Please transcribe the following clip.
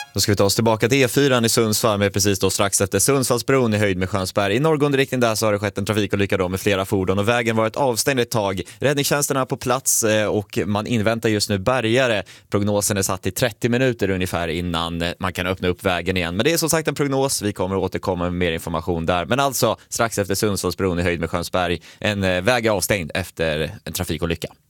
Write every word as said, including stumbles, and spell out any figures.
Då ska vi ta oss tillbaka till E fyra i Sundsvall med precis då strax efter Sundsvallsbron i höjd med Skönsberg. I norrgående riktning där så har det skett en trafikolycka då med flera fordon och vägen varit avstängd ett tag. Räddningstjänsterna är på plats och man inväntar just nu bärgare. Prognosen är satt i trettio minuter ungefär innan man kan öppna upp vägen igen. Men det är som sagt en prognos, vi kommer att återkomma med mer information där. Men alltså strax efter Sundsvallsbron i höjd med Skönsberg, en väg är avstängd efter en trafikolycka.